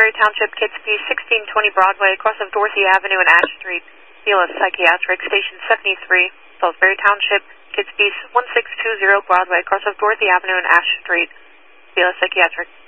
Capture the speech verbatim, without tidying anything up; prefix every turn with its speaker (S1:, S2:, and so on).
S1: Salisbury Township, Kidsby, sixteen twenty Broadway, cross of Dorothy Avenue and Ash Street. Feel a psychiatric, station seventy-three, Salisbury Township, Kidsby, one six two zero Broadway, cross of Dorothy Avenue and Ash Street. Feel a psychiatric.